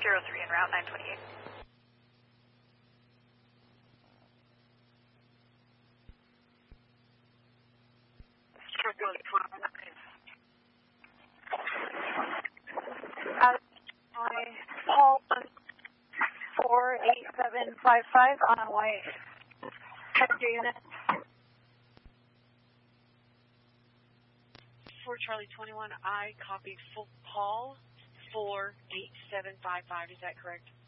03 en route 928. Paul 48755 on Hawaii. Check your unit. 4 Charlie 21, I copied full Paul 48755, is that correct?